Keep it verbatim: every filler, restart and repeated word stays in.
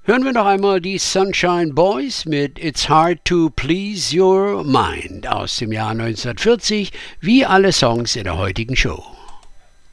Hören wir noch einmal die Sunshine Boys mit It's Hard to Please Your Mind aus dem Jahr neunzehnhundertvierzig, wie alle Songs in der heutigen Show.